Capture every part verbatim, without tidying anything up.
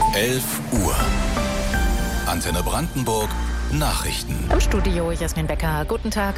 elf Uhr. Antenne Brandenburg Nachrichten. Im Studio Jasmin Becker. Guten Tag.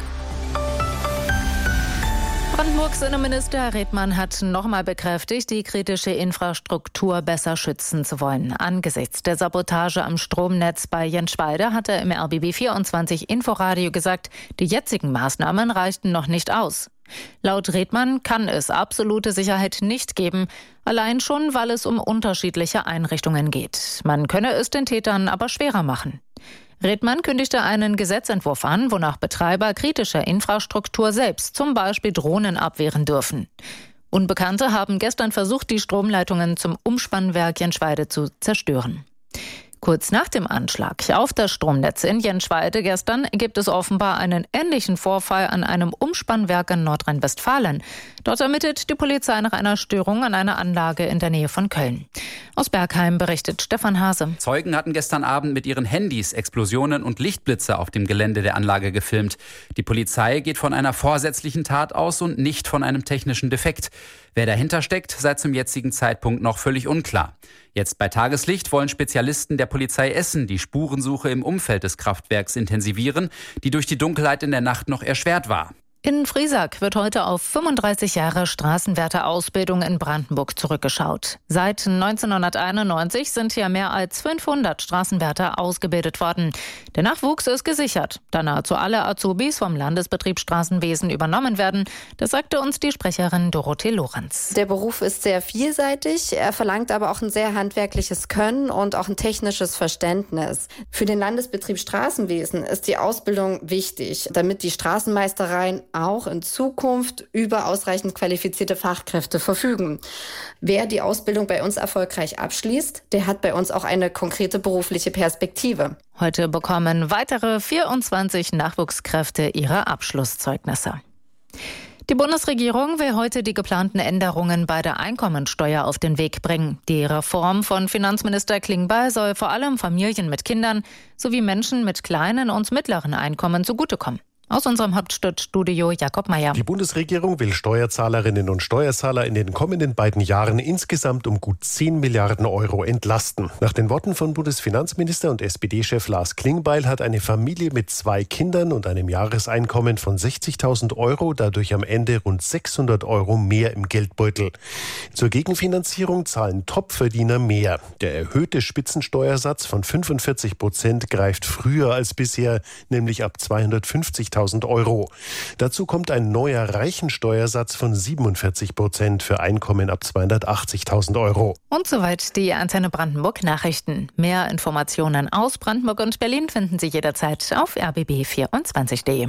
Brandenburgs Innenminister Redmann hat nochmal bekräftigt, die kritische Infrastruktur besser schützen zu wollen. Angesichts der Sabotage am Stromnetz bei Jenschwalde hat er im R B B vierundzwanzig Inforadio gesagt, die jetzigen Maßnahmen reichten noch nicht aus. Laut Redmann kann es absolute Sicherheit nicht geben, allein schon, weil es um unterschiedliche Einrichtungen geht. Man könne es den Tätern aber schwerer machen. Redmann kündigte einen Gesetzentwurf an, wonach Betreiber kritischer Infrastruktur selbst zum Beispiel Drohnen abwehren dürfen. Unbekannte haben gestern versucht, die Stromleitungen zum Umspannwerk Jenschwalde zu zerstören. Kurz nach dem Anschlag auf das Stromnetz in Jenschwalde gestern gibt es offenbar einen ähnlichen Vorfall an einem Umspannwerk in Nordrhein-Westfalen. Dort ermittelt die Polizei nach einer Störung an einer Anlage in der Nähe von Köln. Aus Bergheim berichtet Stefan Hase. Zeugen hatten gestern Abend mit ihren Handys Explosionen und Lichtblitze auf dem Gelände der Anlage gefilmt. Die Polizei geht von einer vorsätzlichen Tat aus und nicht von einem technischen Defekt. Wer dahinter steckt, sei zum jetzigen Zeitpunkt noch völlig unklar. Jetzt bei Tageslicht wollen Spezialisten der Polizei Essen die Spurensuche im Umfeld des Kraftwerks intensivieren, die durch die Dunkelheit in der Nacht noch erschwert war. In Friesack wird heute auf fünfunddreißig Jahre Straßenwärterausbildung in Brandenburg zurückgeschaut. Seit neunzehnhunderteinundneunzig sind hier mehr als fünfhundert Straßenwärter ausgebildet worden. Der Nachwuchs ist gesichert, da nahezu alle Azubis vom Landesbetrieb Straßenwesen übernommen werden. Das sagte uns die Sprecherin Dorothee Lorenz. Der Beruf ist sehr vielseitig, er verlangt aber auch ein sehr handwerkliches Können und auch ein technisches Verständnis. Für den Landesbetrieb Straßenwesen ist die Ausbildung wichtig, damit die Straßenmeistereien auch in Zukunft über ausreichend qualifizierte Fachkräfte verfügen. Wer die Ausbildung bei uns erfolgreich abschließt, der hat bei uns auch eine konkrete berufliche Perspektive. Heute bekommen weitere vierundzwanzig Nachwuchskräfte ihre Abschlusszeugnisse. Die Bundesregierung will heute die geplanten Änderungen bei der Einkommensteuer auf den Weg bringen. Die Reform von Finanzminister Klingbeil soll vor allem Familien mit Kindern sowie Menschen mit kleinen und mittleren Einkommen zugutekommen. Aus unserem Hauptstadtstudio Jakob Meyer. Die Bundesregierung will Steuerzahlerinnen und Steuerzahler in den kommenden beiden Jahren insgesamt um gut zehn Milliarden Euro entlasten. Nach den Worten von Bundesfinanzminister und S P D-Chef Lars Klingbeil hat eine Familie mit zwei Kindern und einem Jahreseinkommen von sechzigtausend Euro dadurch am Ende rund sechshundert Euro mehr im Geldbeutel. Zur Gegenfinanzierung zahlen Topverdiener mehr. Der erhöhte Spitzensteuersatz von fünfundvierzig Prozent greift früher als bisher, nämlich ab zweihundertfünfzigtausend Euro. Dazu kommt ein neuer Reichensteuersatz von siebenundvierzig Prozent für Einkommen ab zweihundertachtzigtausend Euro. Und soweit die Antenne Brandenburg Nachrichten. Mehr Informationen aus Brandenburg und Berlin finden Sie jederzeit auf r b b vierundzwanzig punkt d e.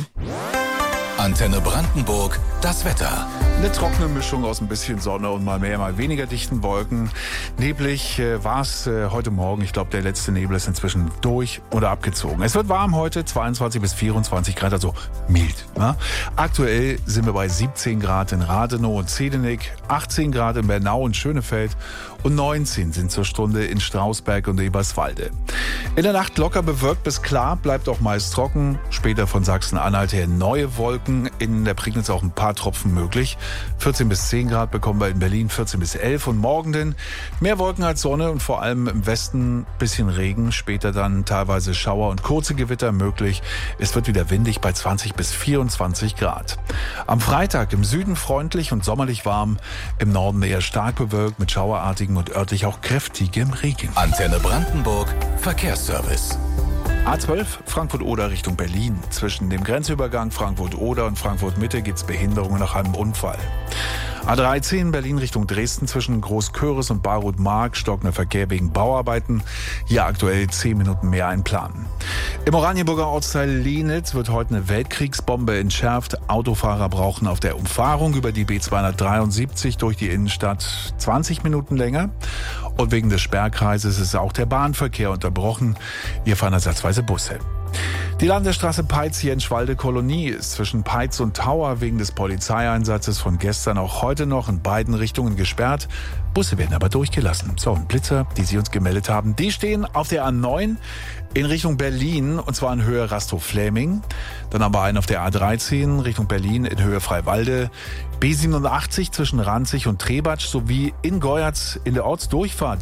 Antenne Brandenburg, das Wetter. Eine trockene Mischung aus ein bisschen Sonne und mal mehr, mal weniger dichten Wolken. Neblig äh, war es äh, heute Morgen. Ich glaube, der letzte Nebel ist inzwischen durch oder abgezogen. Es wird warm heute, zweiundzwanzig bis vierundzwanzig Grad, also mild. Ne? Aktuell sind wir bei siebzehn Grad in Rathenow und Zedenick, achtzehn Grad in Bernau und Schönefeld und neunzehn sind zur Stunde in Strausberg und Eberswalde. In der Nacht locker bewölkt bis klar, bleibt auch meist trocken. Später von Sachsen-Anhalt her neue Wolken. In der Prignitz auch ein paar Tropfen möglich. vierzehn bis zehn Grad bekommen wir in Berlin, vierzehn bis elf. Und morgen denn mehr Wolken als Sonne und vor allem im Westen bisschen Regen. Später dann teilweise Schauer und kurze Gewitter möglich. Es wird wieder windig bei zwanzig bis vierundzwanzig Grad. Am Freitag im Süden freundlich und sommerlich warm. Im Norden eher stark bewölkt mit schauerartigem und örtlich auch kräftigem Regen. Antenne Brandenburg, Verkehrsservice. A zwölf Frankfurt-Oder Richtung Berlin. Zwischen dem Grenzübergang Frankfurt-Oder und Frankfurt-Mitte gibt es Behinderungen nach einem Unfall. A dreizehn Berlin Richtung Dresden zwischen Großköris und Baruth-Mark stockender Verkehr wegen Bauarbeiten. Hier aktuell zehn Minuten mehr einplanen. Im Oranienburger Ortsteil Lienitz wird heute eine Weltkriegsbombe entschärft. Autofahrer brauchen auf der Umfahrung über die B zweihundertdreiundsiebzig durch die Innenstadt zwanzig Minuten länger. Und wegen des Sperrkreises ist auch der Bahnverkehr unterbrochen. Hier fahren ersatzweise Busse. Die Landesstraße Peitz-Jenschwalde-Kolonie ist zwischen Peitz und Tauer wegen des Polizeieinsatzes von gestern auch heute noch in beiden Richtungen gesperrt. Busse werden aber durchgelassen. So, und Blitzer, die Sie uns gemeldet haben, die stehen auf der A neun in Richtung Berlin, und zwar in Höhe Rastow-Fläming. Dann aber einen auf der A dreizehn Richtung Berlin in Höhe Freiwalde. B siebenundachtzig zwischen Ranzig und Trebatsch sowie in Goyatz in der Ortsdurchfahrt